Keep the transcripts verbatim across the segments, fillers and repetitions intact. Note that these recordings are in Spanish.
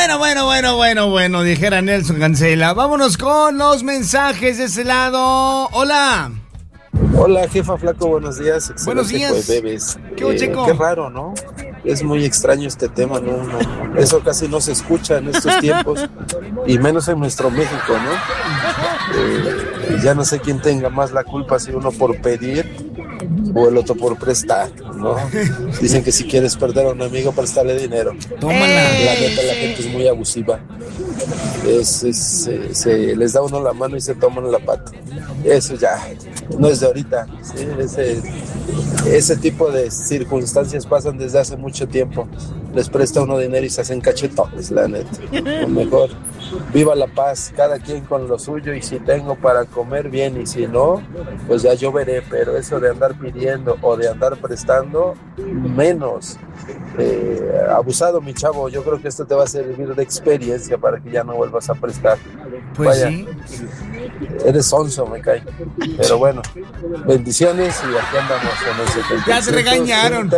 Bueno, bueno, bueno, bueno, bueno, dijera Nelson Cancela. Vámonos con los mensajes de ese lado. Hola. Hola, jefa Flaco, buenos días. Excelente Buenos días. Jueves. ¿Qué, eh, chico? Qué raro, ¿no? Es muy extraño este tema, ¿no? No, eso casi no se escucha en estos tiempos, y menos en nuestro México, ¿no? Eh, ya no sé quién tenga más la culpa, si uno por pedir o el otro por prestar, ¿no? Dicen que si quieres perder a un amigo, préstale dinero. Tómala. La neta, la gente es muy abusiva. Es, es, se, se les da uno la mano y se toman la pata. Eso ya no es de ahorita, ¿sí? Ese, ese tipo de circunstancias pasan desde hace mucho tiempo. Les presta uno dinero y se hacen cachetones, la neta. Lo mejor, viva la paz, cada quien con lo suyo, y si tengo para comer, bien, y si no, pues ya yo veré. Pero eso de andar pidiendo o de andar prestando, menos. Eh, abusado, mi chavo. Yo creo que esto te va a servir de experiencia para que ya no vuelvas a prestar. Pues Vaya, sí. Eres sonso, me cae. Pero bueno, bendiciones, y aquí andamos en el setenta y dos. Ya te regañaron.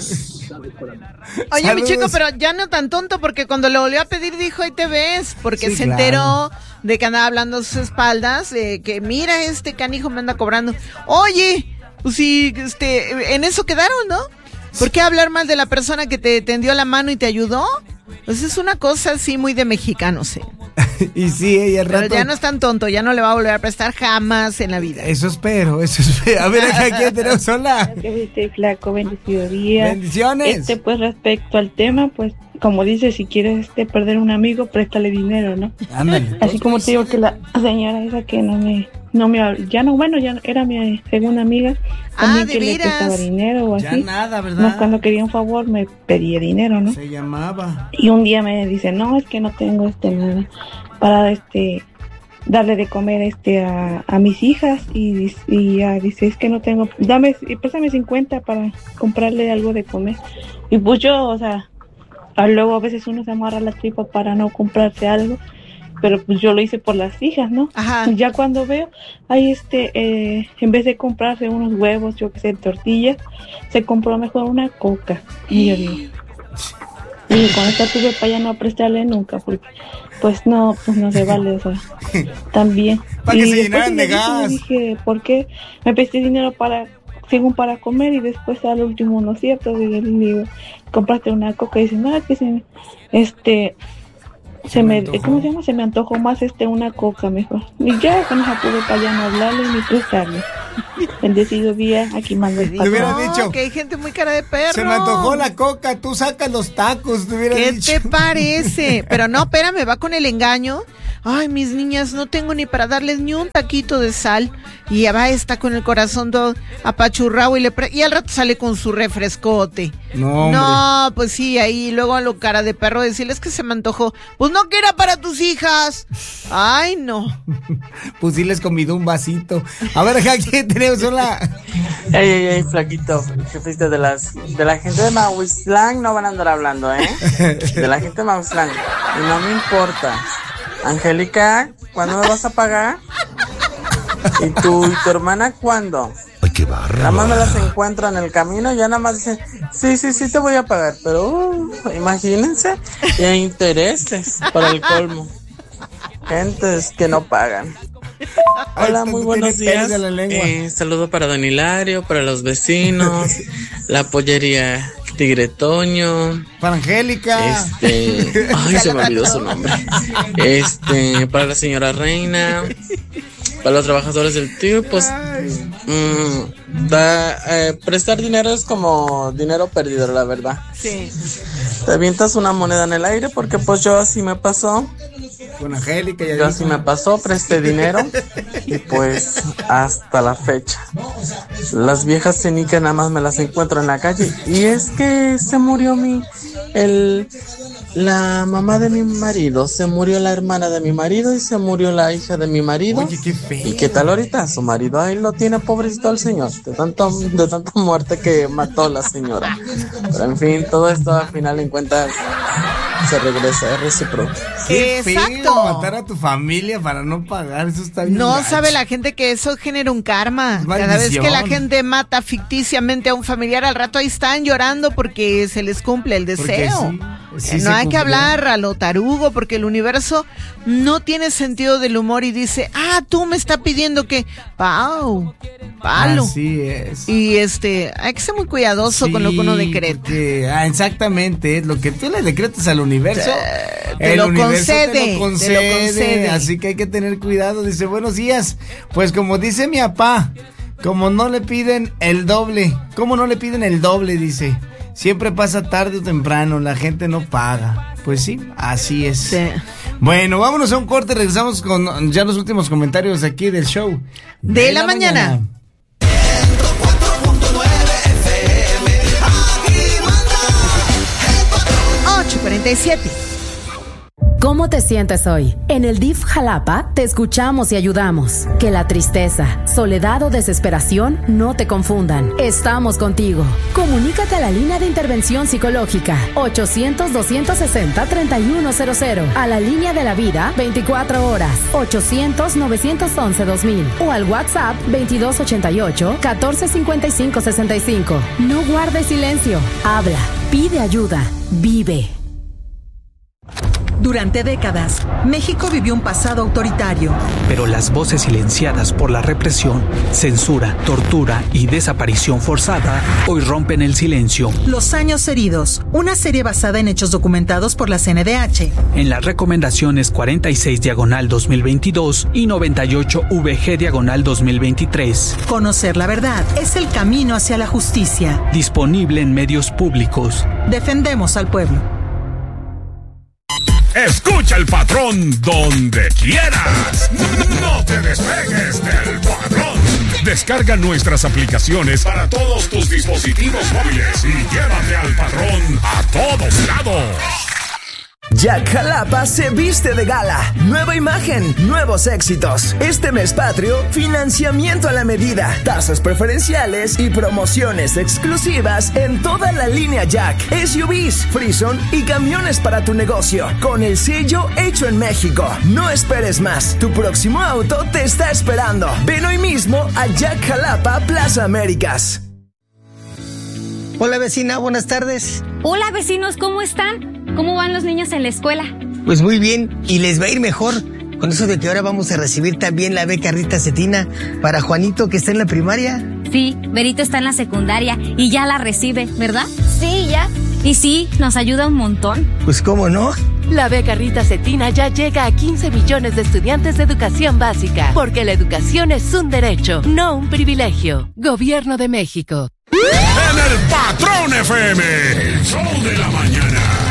Oye, Saludos. mi chico, pero ya no tan tonto, porque cuando lo volvió a pedir dijo, ahí te ves, porque Sí, se claro. enteró de que andaba hablando a sus espaldas, eh, que mira, este canijo me anda cobrando. Oye, pues sí, este, en eso quedaron, ¿no? ¿Por qué hablar mal de la persona que te tendió la mano y te ayudó? Pues es una cosa así muy de mexicanos, ¿eh? Y sí, ella al Pero rato... ya no es tan tonto, ya no le va a volver a prestar jamás en la vida. Eso espero, eso espero. A ver, acá quién tenemos. Hola. Que viste, Flaco, bendecido día. Bendiciones. Este, pues, respecto al tema, pues, como dice, si quieres este, perder un amigo, préstale dinero, ¿no? Ándale. Así como te digo que la señora esa que no me, no me, ya no, bueno, ya era mi segunda amiga, también Ah, ¿de que le veras? prestaba dinero o Ya así. nada, No, ¿verdad? cuando quería un favor me pedía dinero, ¿no? Se llamaba. Y un día me dice, no, es que no tengo este nada para este darle de comer este a, a mis hijas, y, dis- y ya dice, es que no tengo, dame, y préstame cincuenta para comprarle algo de comer. Y pues yo, o sea, a- luego a veces uno se amarra la tripa para no comprarse algo, pero pues yo lo hice por las hijas, ¿no? Ajá. Ya cuando veo, ahí este, eh, en vez de comprarse unos huevos, yo que sé, tortillas, se compró mejor una coca. Y yo digo, y con esta tuve para ya no prestarle nunca, porque pues no, pues no se vale, o sea, también. Para que Y se después llenaran de me dije, gas. me dije, ¿por qué me presté dinero para, según para comer, y después al último no es cierto? Y le digo, compraste una coca, y dice, no, es que se me, este, se, Se me me, antojó. ¿cómo se llama? Se me antojó más este una coca mejor. Y ya con esa pude para ya no hablarle ni prestarle. Bendecido día, aquí mando el Te hubiera No, dicho, que hay gente muy cara de perro. se me antojó la coca, tú sacas los tacos, te hubiera ¿Qué dicho. te parece? Pero no, espérame, va con el engaño. Ay, mis niñas, no tengo ni para darles ni un taquito de sal. Y ya va, está con el corazón todo apachurrado y, le pre- y al rato sale con su refrescote. No, hombre. No, pues sí, ahí luego a lo cara de perro decirles que se me antojó. Pues no, que era para tus hijas. Ay, no. Pues sí les convidó un vasito. A ver, acá quién tenemos. Hola. Ey, ey, ey, flaquito, jefista de las de la gente de Mahuislán no van a andar hablando, ¿eh? De la gente de Mahuislán. Y no me importa. Angélica, ¿cuándo me vas a pagar? ¿Y tú y tu hermana cuándo? Ay, qué barra. Nada más me las encuentro en el camino y ya nada más dicen, sí, sí, sí te voy a pagar. Pero, uh, imagínense, y hay intereses para el colmo. Gentes que no pagan. Hola, Ay, muy tiene buenos pelos días. en la lengua. Eh, saludo para Don Hilario, para los vecinos, la pollería Tigre Toño, Para Angélica. este, ay, se me olvidó su nombre. Este, para la señora Reina, para los trabajadores del tío, pues, mm, da, eh, prestar dinero es como dinero perdido, la verdad. Sí. Te avientas una moneda en el aire porque pues yo así me pasó. Con Angélica. Ya Yo dijo. así me pasó, presté dinero y pues hasta la fecha. Las viejas cenicas nada más me las encuentro en la calle. Y es que se murió mi, el, la mamá de mi marido, se murió la hermana de mi marido y se murió la hija de mi marido. Oye, qué feo. ¿Y qué tal ahorita? Su marido ahí lo tiene pobrecito al señor, de tanto, de tanta muerte que mató la señora. Pero en fin, todo esto al final en cuentas se regresa, es recíproco. Qué Exacto. feo matar a tu familia para no pagar, eso está bien. No gacho. sabe la gente que eso genera un karma. Maldición. Cada vez que la gente mata ficticiamente a un familiar, al rato ahí están llorando porque se les cumple el Porque deseo. sí. Sí, no hay que hablar a lo tarugo porque el universo no tiene sentido del humor y dice, ah, tú me estás pidiendo que, pau, palo. Así es. Y este, hay que ser muy cuidadoso sí, con lo que uno decreta. Porque, ah, exactamente, lo que tú le decretas al universo, te, el lo universo concede, te lo concede, te lo concede. Así que hay que tener cuidado. Dice, buenos días. Pues como dice mi papá, como no le piden el doble, ¿cómo no le piden el doble? Dice. Siempre pasa tarde o temprano, la gente no paga. Pues sí, así es. Sí. Bueno, vámonos a un corte, regresamos con ya los últimos comentarios aquí del show. De, de la, la mañana. mañana. ocho cuarenta y siete. ¿Cómo te sientes hoy? En el D I F Jalapa te escuchamos y ayudamos. Que la tristeza, soledad o desesperación no te confundan. Estamos contigo. Comunícate a la línea de intervención psicológica ochocientos, doscientos sesenta, treinta y uno cero cero. A la línea de la vida veinticuatro horas ochocientos, novecientos once, dos mil o al WhatsApp veintidós ochenta y ocho, catorce cincuenta y cinco sesenta y cinco. No guardes silencio. Habla. Pide ayuda. Vive. Durante décadas, México vivió un pasado autoritario. Pero las voces silenciadas por la represión, censura, tortura y desaparición forzada hoy rompen el silencio. Los años heridos, una serie basada en hechos documentados por la C N D H. En las recomendaciones cuarenta y seis diagonal dos mil veintidós y noventa y ocho V G diagonal dos mil veintitrés. Conocer la verdad es el camino hacia la justicia. Disponible en medios públicos. Defendemos al pueblo. Escucha el patrón donde quieras. No te despegues del patrón. Descarga nuestras aplicaciones para todos tus dispositivos móviles y llévate al patrón a todos lados. Jack Jalapa se viste de gala. Nueva imagen, nuevos éxitos. Este mes patrio, financiamiento a la medida, tasas preferenciales y promociones exclusivas en toda la línea Jack. S U Vs, Frison y camiones para tu negocio. Con el sello hecho en México. No esperes más. Tu próximo auto te está esperando. Ven hoy mismo a Jack Jalapa Plaza Américas. Hola vecina, buenas tardes. Hola vecinos, ¿cómo están? ¿Cómo van los niños en la escuela? Pues muy bien, y les va a ir mejor con eso de que ahora vamos a recibir también la beca Rita Cetina para Juanito que está en la primaria. Sí, Berito está en la secundaria y ya la recibe, ¿verdad? Sí, ya. Y sí, nos ayuda un montón. Pues cómo no. La beca Rita Cetina ya llega a quince millones de estudiantes de educación básica, porque la educación es un derecho, no un privilegio. Gobierno de México. En el Patrón F M, el show de la mañana.